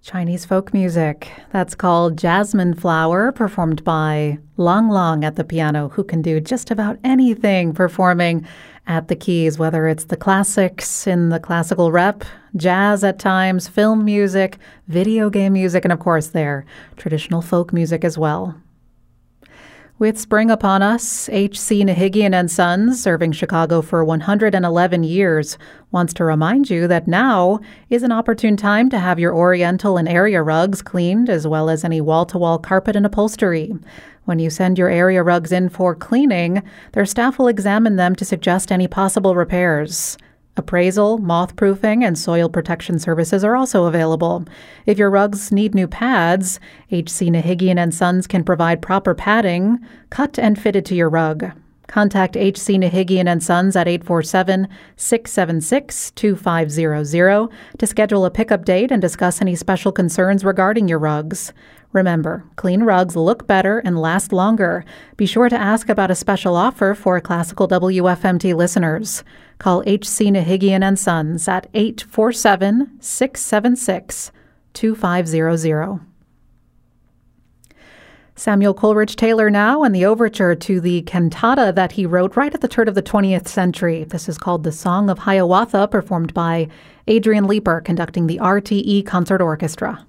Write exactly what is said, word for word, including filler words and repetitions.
Chinese folk music. That's called Jasmine Flower, performed by Lang Lang at the piano, who can do just about anything performing at the keys, whether it's the classics in the classical rep, jazz at times, film music, video game music, and of course their traditional folk music as well. With spring upon us, H C Nahigian and Sons, serving Chicago for one hundred eleven years, wants to remind you that now is an opportune time to have your oriental and area rugs cleaned, as well as any wall-to-wall carpet and upholstery. When you send your area rugs in for cleaning, their staff will examine them to suggest any possible repairs. Appraisal, moth-proofing, and soil protection services are also available. If your rugs need new pads, H C Nahigian and Sons can provide proper padding, cut and fitted to your rug. Contact H C Nahigian and Sons at eight four seven, six seven six, two five zero zero to schedule a pickup date and discuss any special concerns regarding your rugs. Remember, clean rugs look better and last longer. Be sure to ask about a special offer for Classical W F M T listeners. Call H C Nahigian and Sons at eight four seven, six seven six, two five zero zero. Samuel Coleridge Taylor now, and the overture to the cantata that he wrote right at the turn of the twentieth century. This is called The Song of Hiawatha, performed by Adrian Leeper, conducting the R T E Concert Orchestra.